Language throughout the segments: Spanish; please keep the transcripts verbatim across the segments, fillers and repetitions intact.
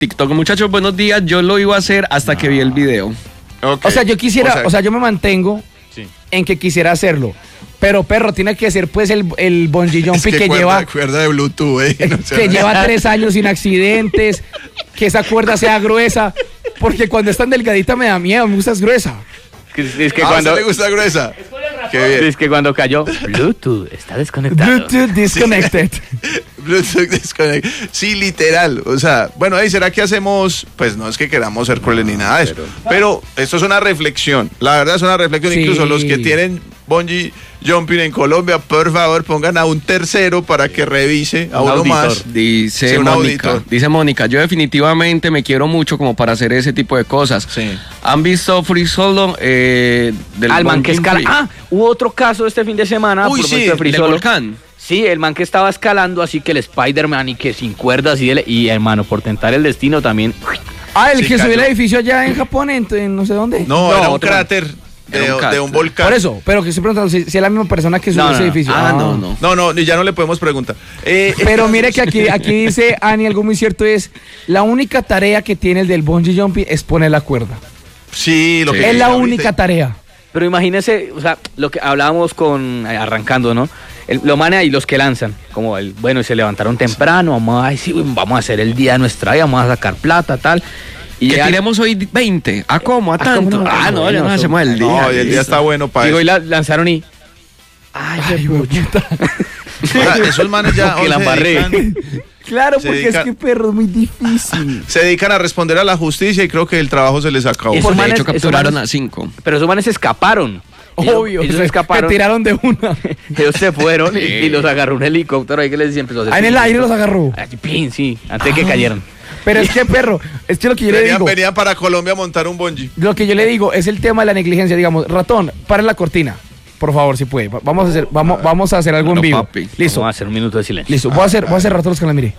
TikTok, muchachos, buenos días. Yo lo iba a hacer hasta que vi el video. Okay. O sea, yo quisiera, o sea, o sea yo me mantengo sí. en que quisiera hacerlo. Pero, perro, tiene que ser pues el, el bungee jumping es que, que cuerda, lleva... cuerda de Bluetooth, eh, no que lleva tres años sin accidentes, que esa cuerda sea gruesa, porque cuando es tan delgadita me da miedo, me gusta es gruesa. Es que, es que ah, cuando... ¿le gusta gruesa? Es, Qué bien. Es que cuando cayó, Bluetooth está desconectado. Bluetooth disconnected. Bluetooth disconnected. Sí, literal. O sea, bueno, ahí será que hacemos, pues no es que queramos ser crueles ni nada de eso, pero, pero esto es una reflexión. La verdad es una reflexión. Sí. Incluso los que tienen bungee jumping en Colombia, por favor, pongan a un tercero para que revise a un uno auditor. Más. Dice sí, Mónica, dice Mónica, yo definitivamente me quiero mucho como para hacer ese tipo de cosas. Sí. ¿Han visto Free Solo? Eh, del Al man que escala. Ah, hubo otro caso este fin de semana. Uy, sí, de Free Solo. Volcán. Sí, el man que estaba escalando así que el Spider-Man y que sin cuerdas y, el, y hermano, por tentar el destino también. Ah, el sí, que cayó. Subió el edificio allá en Japón, en, en no sé dónde. No, no era un cráter. De, un de un volcán. Por eso, pero que estoy preguntando si, si es la misma persona que subió no, no, ese edificio. Ah, ah, no, no. No, no, ya no le podemos preguntar. Eh, pero mire que aquí, aquí dice Ani, algo muy cierto es, la única tarea que tiene el del bungee jumping es poner la cuerda. Sí, lo sí. que es la única ahorita. Tarea. Pero imagínese, o sea, lo que hablábamos con, arrancando, ¿no? El, lo maneja y los que lanzan, como el, bueno, se levantaron temprano, vamos a, ay, sí, vamos a hacer el día de nuestra vida, vamos a sacar plata, tal. Y que tiremos hoy veinte. ¿A cómo? ¿A tanto? ¿A cómo? Ah, no, ya no hacemos el día. No, el día está bueno para eso. Y hoy la lanzaron y... Ay, ay puta. O sea, esos manes ya... Que la embarré. Claro, porque dedican, es que perro es muy difícil. Se dedican a responder a la justicia y creo que el trabajo se les acabó. Por de hecho, capturaron manes, a cinco. Pero esos manes escaparon. Obvio, ellos se escaparon. Se tiraron de una. Ellos se fueron y, y los agarró un helicóptero ahí que les empezó a hacer. Ah, en el aire los agarró. Aquí, pin, sí, antes de que cayeran. Pero es que, perro, es que lo que yo venían, le digo... Venían para Colombia a montar un bungee. Lo que yo le digo es el tema de la negligencia. Digamos, ratón, para la cortina. Por favor, si puede. Vamos a hacer, vamos, vamos a hacer algo en vivo. Papi. Listo. Vamos a hacer un minuto de silencio. Listo. Voy a hacer, voy a hacer ratón los que la mire.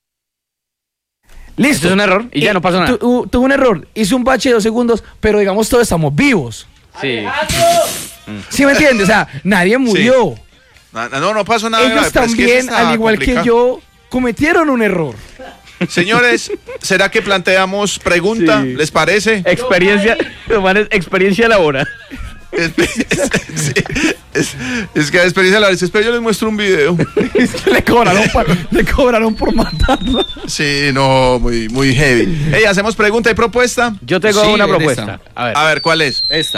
Listo. Esto es un error y ya no pasó nada. Tu, tuve un error. Hice un bache de dos segundos, pero digamos todos estamos vivos. Sí. ¿Sí me entiendes? O sea, nadie murió. Sí. No, no pasó nada. Ellos grave, también, es que al igual complicado. que yo, cometieron un error. Señores, ¿será que planteamos pregunta? Sí. ¿Les parece? Experiencia, experiencia laboral. Es, es, es, es que a experiencia laboral, espera, yo les muestro un video. Es que le cobraron, por, le cobraron por matarlo. Sí, no, muy, muy heavy. Hey, ¿hacemos pregunta y propuesta? Yo tengo sí, una propuesta. A ver. A ver, ¿cuál es? Esta.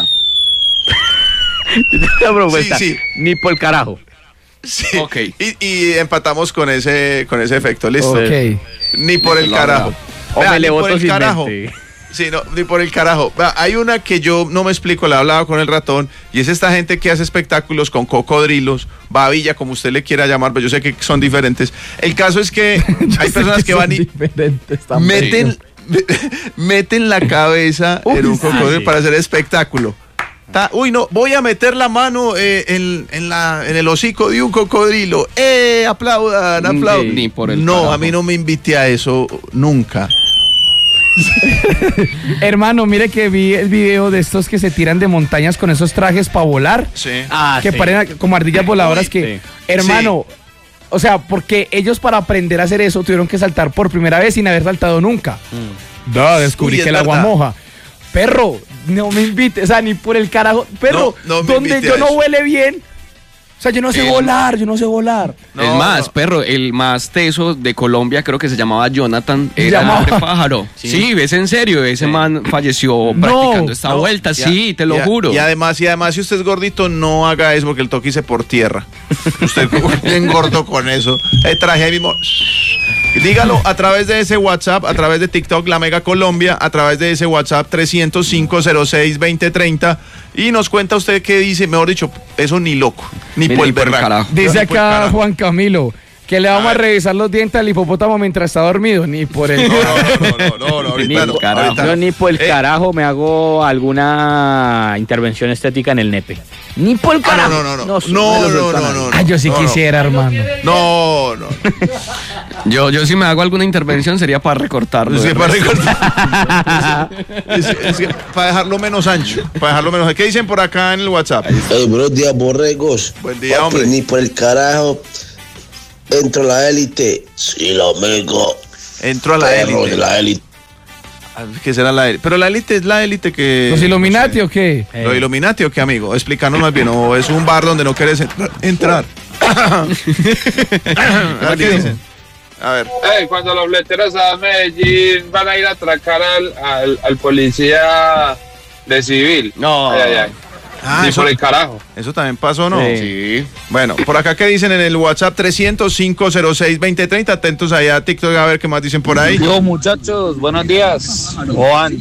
Yo tengo una propuesta. Sí, sí. Ni por el carajo. Sí. Okay. Y, y empatamos con ese, con ese efecto, ¿listo? Ok. Ni por el carajo. O me le voto sin carajo. mente. Sí, no, ni por el carajo. Hay una que yo no me explico, la he hablado con el ratón, y es esta gente que hace espectáculos con cocodrilos, babilla, como usted le quiera llamar, pero yo sé que son diferentes. El caso es que hay personas que, que van y meten, meten la cabeza Uy, en un cocodrilo sí. para hacer espectáculo. Ta, uy, no, voy a meter la mano eh, en, en, la, en el hocico de un cocodrilo. ¡Eh! Aplaudan, aplaudan. Ni por el no, carajo. A mí no me invité a eso nunca. Hermano, mire que vi el video de estos que se tiran de montañas con esos trajes para volar. Sí. Ah, que sí. parecen como ardillas voladoras Uy, que, sí. hermano, sí. o sea, porque ellos para aprender a hacer eso tuvieron que saltar por primera vez sin haber saltado nunca. Mm. Da, descubrí Uy, que el agua moja. Perro, no me invites, o sea, ni por el carajo. Perro, no, no donde yo no huele bien. O sea, yo no sé el... volar, yo no sé volar. No, es más, no. perro, el más teso de Colombia, creo que se llamaba Jonathan, era llamaba? hombre pájaro. Sí. sí, es en serio, ese sí. man falleció no, practicando esta no, vuelta, ya, sí, te lo ya, juro. Y además, y además, si usted es gordito, no haga eso porque el toque hice por tierra. Usted bien gordo con eso. El traje mismo. Dígalo a través de ese WhatsApp, a través de TikTok La Mega Colombia, a través de ese WhatsApp trescientos cinco cero seis veinte treinta y nos cuenta usted qué dice, mejor dicho, eso ni loco, ni por el berraco. Dice acá Juan Camilo que le vamos a, a revisar los dientes al hipopótamo mientras está dormido, ni por el... No, no, no, no, no, ahorita ni, no, ahorita yo ni por el eh. carajo me hago alguna intervención estética en el nepe. Ni por el carajo. Ah, no, no, no, no, no, no, no, no, no. Ah, yo sí no, quisiera, no. hermano. No, no. Yo, yo si me hago alguna intervención sería para recortarlo. Sí, para recortar. es, es, es que para dejarlo menos ancho, para dejarlo menos. ¿Qué dicen por acá en el WhatsApp? Hey, buenos días, borregos. Buen día, Papi, hombre. Ni por el carajo entro a la élite. Sí, lo amigo. Entro a la élite. de la élite. ¿Qué será la élite? Pero la élite es la élite que... ¿Los Illuminati no sé. o qué? ¿Los Illuminati o qué, amigo? Explícanos más bien. ¿O es un bar donde no quieres entrar? entrar? A ver, ¿qué dicen? A ver. Hey, cuando los fleteros a Medellín van a ir a atracar al, al, al policía de civil. No. Ay, ay, ay. Ah, Ni eso, por el carajo. eso también pasó, ¿no? Sí. Bueno, por acá, ¿qué dicen en el WhatsApp? trescientos cinco cero seis veinte treinta. Atentos allá a TikTok a ver qué más dicen por ahí. Yo, muchachos, buenos días. Juan,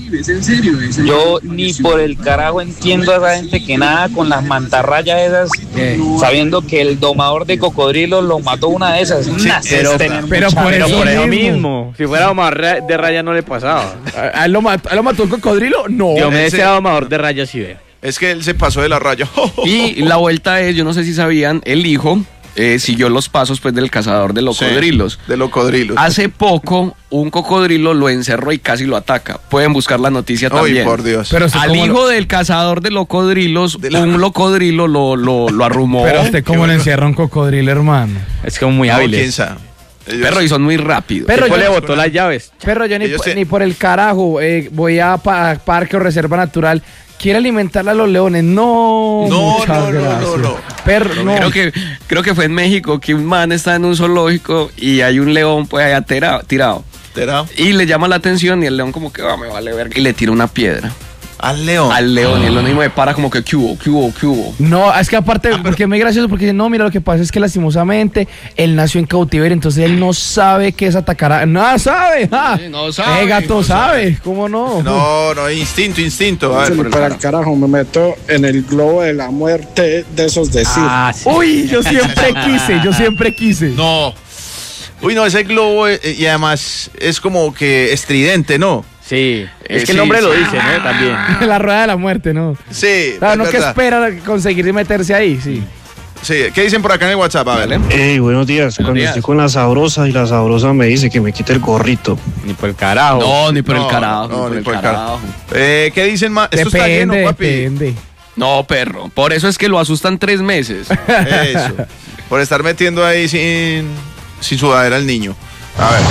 yo ni por el carajo entiendo a esa gente que nada con las mantarrayas esas, sabiendo que el domador de cocodrilos lo mató una de esas. Nah, pero- es tener pero mucha- por Pero eso por eso mismo. mismo. Si fuera domador de raya no le pasaba. ¿A, a él lo mató, a él lo mató un cocodrilo? No. Yo me ese- decía domador de raya si ve. Es que él se pasó de la raya. Y la vuelta es, yo no sé si sabían, el hijo eh, siguió los pasos pues del cazador de cocodrilos. Sí, de los cocodrilos. Hace poco un cocodrilo lo encerró y casi lo ataca. Pueden buscar la noticia Ay, también. por Dios. Pero usted Al cómo hijo lo- del cazador de cocodrilos, De la- un cocodrilo lo, lo, lo arrumó. Pero usted cómo Qué le bueno. encierra un cocodrilo, hermano. Es como muy No, hábil. quién sabe. Ellos- Perro, y son muy rápidos. Pero Pero yo- le botó las llaves. Perro, yo ni, Ellos por, se- ni por el carajo eh, voy a pa- parque o reserva natural. ¿Quiere alimentarle a los leones? No. No, muchas no, no, gracias. no, no. Perro, no. Creo que, creo que fue en México que un man está en un zoológico y hay un león pues allá tira- tirado. ¿Será? Y le llama la atención y el león como que va, me vale ver. Y le tira una piedra Al león. al león y el león mismo me para como que ¿qué hubo? ¿Qué hubo? ¿Qué hubo? No, es que aparte, porque es muy gracioso, porque no, mira, lo que pasa es que lastimosamente él nació en cautiverio, entonces él no sabe qué es atacar a... No, sabe, ja. Sí, no sabe, Eh, gato no sabe, ¿cómo no? No, no, instinto, instinto. A ver, por el Para el carajo. carajo, me meto en el globo de la muerte de esos de circo. Ah, sí. Uy, yo siempre quise, yo siempre quise. No. Uy, no, ese globo eh, y además es como que estridente, ¿no? Sí. Es Eh, que sí, el nombre lo sí. dice, ¿no? También. La rueda de la muerte, ¿no? Sí, Claro, es no que verdad. espera conseguir meterse ahí, sí. Sí, ¿qué dicen por acá en el WhatsApp? A ver. Hey, buenos días. Cuando días. estoy con la sabrosa y la sabrosa me dice que me quite el gorrito. Ni por el carajo. No, ni por No, el carajo. no, ni por el carajo. carajo. Eh, ¿Qué dicen más? Esto está lleno, Depende, papi. depende. No, perro. Por eso es que lo asustan tres meses. Eso. Por estar metiendo ahí sin, sin sudadera al niño. A ver.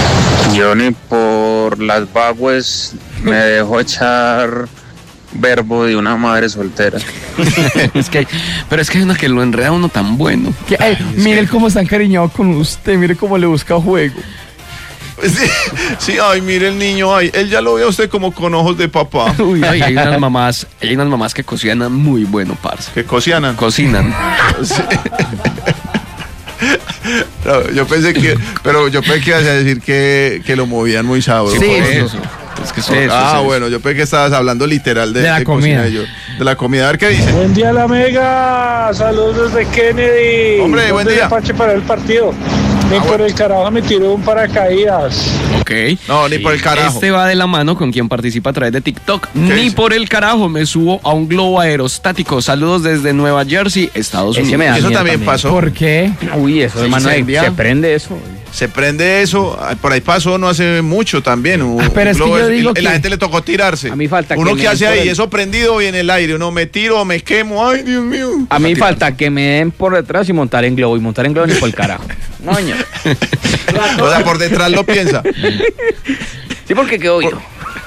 Yo ni por las bagües me dejo echar verbo de una madre soltera. es que, pero es que hay una que lo enreda a uno tan bueno. Que, ay, mire cómo está encariñado con usted, mire cómo le busca juego. Sí, sí, ay, mire el niño, ay, él ya lo ve a usted como con ojos de papá. Uy, ay, hay unas mamás, hay unas mamás que cocinan muy bueno, parce. Que cocianan. Cocinan. Sí. No, yo pensé que, pero yo pensé que ibas a decir que, que lo movían muy sabroso. Sí, Sí, por sí. eso. Es que eso, eso, ah, eso. bueno, yo pensé que estabas hablando literal de, De la de comida. cocina, yo- de la comida. A ver qué dice. Buen día, la mega. Saludos desde Kennedy. Hombre, buen ¿Dónde día. se Pache para el partido? Ni Ah, por bueno. el carajo me tiró un paracaídas. Ok. No, ni por el carajo. Este va de la mano con quien participa a través de TikTok. Ni dice? por el carajo me subo a un globo aerostático. Saludos desde Nueva Jersey, Estados Ese Unidos. me da Eso miedo también también. pasó. ¿Por qué? Uy, eso, Se hermano, se, incendia. se prende eso. Se prende eso, ah, por ahí pasó no hace mucho también. un- pero es un que globo yo y- digo y que- la gente le tocó tirarse. A mí falta Uno que que me hace den por ahí, el- eso prendido y en el aire, uno me tiro, me quemo, ay Dios mío. A mí falta que me den por detrás y montar en globo. Y montar en globo ni por el carajo. No, ño. O sea, por detrás lo piensa. Sí, porque quedó yo.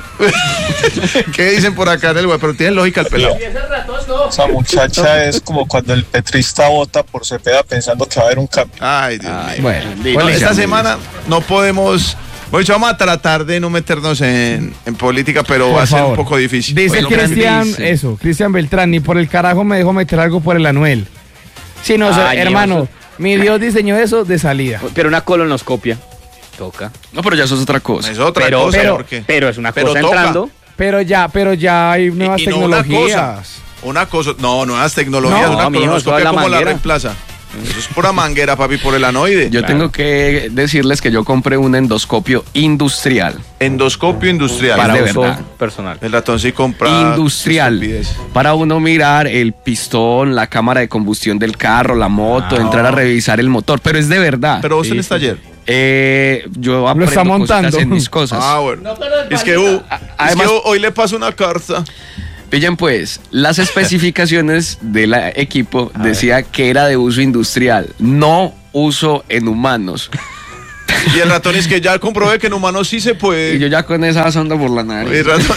¿Qué dicen por acá en el web? Pero tienen lógica el pelado. Esa muchacha es como cuando el petrista vota por Cepeda pensando que va a haber un cambio. Ay, Dios mío. Bueno, Bueno, esta semana no podemos. Bueno, vamos a tratar de no meternos en, en política, pero Por va a ser favor. un poco difícil. Dice Bueno, Cristian, dice. eso, Cristian Beltrán, ni por el carajo me dejó meter algo por el Anuel. Sí, no, o sea, Ay, hermano, Dios. mi Dios diseñó eso de salida. Pero una colonoscopia. Toca. No, pero ya eso es otra cosa. Es otra Pero, cosa, pero, porque pero es una Pero cosa toca. entrando. Pero ya, pero ya hay nuevas y no una tecnologías. cosa. Una cosa, no, nuevas tecnologías, No, una mijo, colonoscopia, eso es la ¿cómo la manguera. reemplaza? Eso es pura manguera, papi, por el anoide. Yo tengo que decirles que yo compré un endoscopio industrial. Endoscopio industrial. Para Para de uso verdad. personal. El ratón sí compra. Industrial. estupidez. Para uno mirar el pistón, la cámara de combustión del carro, la moto, Ah. entrar a revisar el motor. Pero es de verdad. Pero vos Sí, tenés sí. taller. Eh, yo aprendo está cositas montando. en mis cosas. Ah, bueno. es que, uh, es además- que hoy le paso una carta. Pillen pues, las especificaciones del equipo decía que era de uso industrial, no uso en humanos. Y el ratón es que ya comprobé que en humanos sí se puede. Y yo ya con esa sonda por la nariz. El ratón-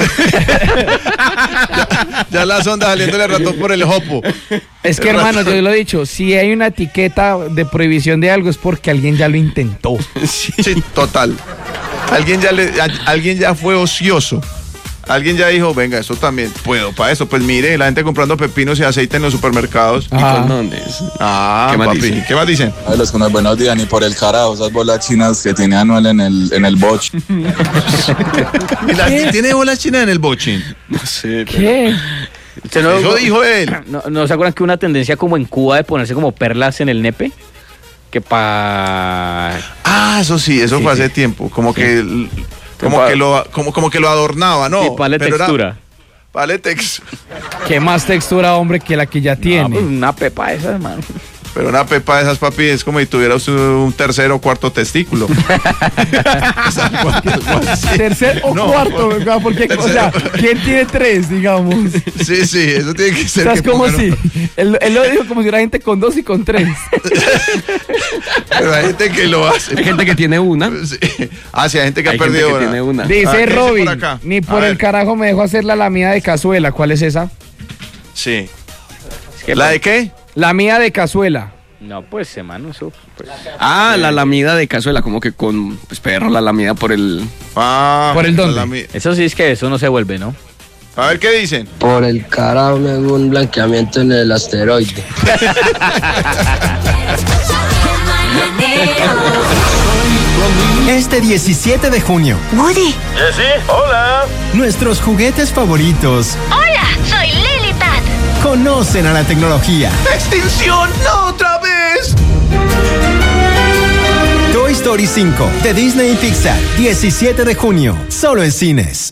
ya, ya la sonda saliéndole al ratón por el jopo. Es que, El hermano, ratón- yo lo he dicho, si hay una etiqueta de prohibición de algo es porque alguien ya lo intentó. Sí, total. Alguien ya le, a- alguien ya fue ocioso. Alguien ya dijo, venga, eso también puedo para eso. Pues mire, la gente comprando pepinos y aceite en los supermercados. ¿Y condones? Ah, ¿Qué más papi, dicen? ¿qué más dicen? Ay, los con los buenos días, ni por el carajo, esas bolas chinas que tiene Anuel en el, en el boch. ¿Y la- ¿Tiene bolas chinas en el bochín? No sé. ¿Qué? ¿Se no- Eso dijo él. ¿No, ¿No se acuerdan que una tendencia como en Cuba de ponerse como perlas en el nepe? Que pa... Ah, eso sí, eso Sí, fue sí. hace tiempo. Como Sí. que como Pa- que lo como, como que lo adornaba, ¿no? Sí, para darle Pero era- textura. para darle tex- ¿Qué más textura, hombre, que la que ya Ah, tiene? pues una pepa esa, hermano. Pero una pepa de esas, papi, es como si tuviera usted un tercer o cuarto testículo. Es algo- algo así. Tercer o No, cuarto, ¿verdad? Porque, o sea, tercero. ¿quién tiene tres, digamos? Sí, sí, eso tiene que O ser. sea, es que como pongan- si, él, él lo dijo como si hubiera gente con dos y con tres. Pero hay gente que lo hace. Hay gente que tiene una. Sí. Ah, sí, hay gente que Hay ha perdido gente que una. tiene una. Ah, ¿qué Dice dice Robin, por acá? ni A por el ver. carajo me dejó hacer la lamida de cazuela. ¿Cuál es esa? Sí. Es que, ¿La de qué? La mía de cazuela. No, pues, hermano, eso... Pues, Ah, la lamida de cazuela, como que con pues, perro, la lamida por el. Ah, ¿Por el dónde? la mi- eso sí es que eso no se vuelve, ¿no? A ver qué dicen. Por el carajo me hago un blanqueamiento en el asteroide. Este diecisiete de junio, Woody. hola. Nuestros juguetes favoritos Hola, soy Lily Pat. conocen a la tecnología. ¡Extinción! ¡No, otra vez! Toy Story cinco de Disney y Pixar, diecisiete de junio, solo en cines.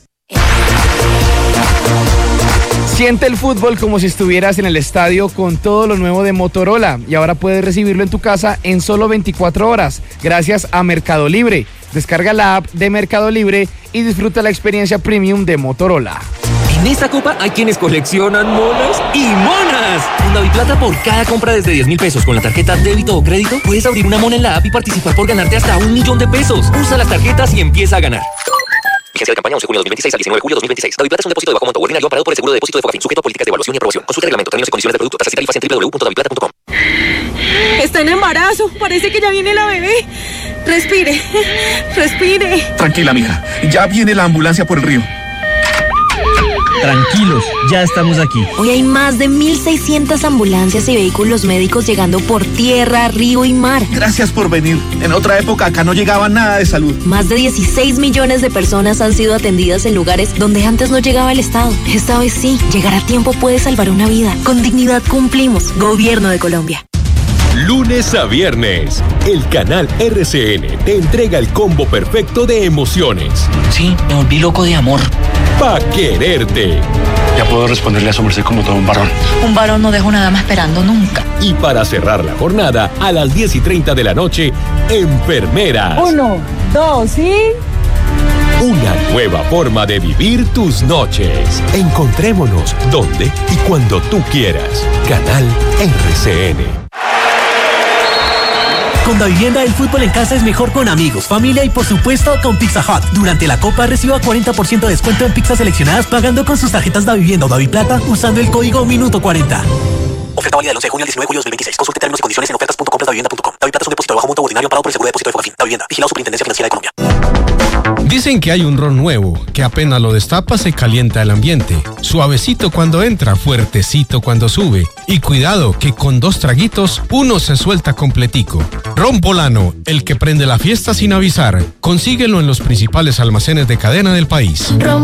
Siente el fútbol como si estuvieras en el estadio con todo lo nuevo de Motorola y ahora puedes recibirlo en tu casa en solo veinticuatro horas gracias a Mercado Libre. Descarga la app de Mercado Libre y disfruta la experiencia premium de Motorola. En esta copa hay quienes coleccionan monas y monas. Con DaviPlata, por cada compra desde diez mil pesos con la tarjeta débito o crédito, puedes abrir una mona en la app y participar por ganarte hasta un millón de pesos. Usa las tarjetas y empieza a ganar. Vigencia de campaña once de junio de dos mil veintiséis al diecinueve de julio de dos mil veintiséis. DaviPlata es un depósito de bajo monto ordinario amparado por el seguro de depósito de Fogafín, sujeto a políticas de evaluación y aprobación. Consulta el reglamento, términos y condiciones del producto, tasas y tarifas en doble u doble u doble u punto daviplata punto com. Está en embarazo, parece que ya viene la bebé. Respire, respire. Tranquila, mija. Ya viene la ambulancia por el río. Tranquilos, ya estamos aquí. Hoy hay más de mil seiscientas ambulancias y vehículos médicos llegando por tierra, río y mar. Gracias por venir. En otra época acá no llegaba nada de salud. Más de dieciséis millones de personas han sido atendidas en lugares donde antes no llegaba el Estado. Esta vez sí, llegar a tiempo puede salvar una vida. Con dignidad cumplimos. Gobierno de Colombia. Lunes a viernes, el canal R C N te entrega el combo perfecto de emociones. Sí, me volví loco de amor. Pa' quererte. Ya puedo responderle a su merced como todo un varón. Un varón no deja una dama esperando nunca. Y para cerrar la jornada, a las diez y treinta de la noche, Enfermeras. Uno, dos y... Una nueva forma de vivir tus noches. Encontrémonos donde y cuando tú quieras. Canal R C N. Con Davivienda, el fútbol en casa es mejor con amigos, familia y por supuesto con Pizza Hut. Durante la Copa reciba cuarenta por ciento de descuento en pizzas seleccionadas pagando con sus tarjetas Davivienda o Daviplata usando el código Minuto cuarenta. Oferta válida del once de junio al diecinueve de julio de dos mil veintiséis. Consulte términos y condiciones en ofertas punto compras davivienda punto com. Daviplata es un depósito de bajo monto ordinario amparado por el seguro de depósito de Fogafín. Davivienda. Vigilado Superintendencia Financiera de Colombia. Dicen que hay un ron nuevo, que apenas lo destapa se calienta el ambiente. Suavecito cuando entra, fuertecito cuando sube. Y cuidado, que con dos traguitos, uno se suelta completico. Ron Polano, el que prende la fiesta sin avisar. Consíguelo en los principales almacenes de cadena del país. Ron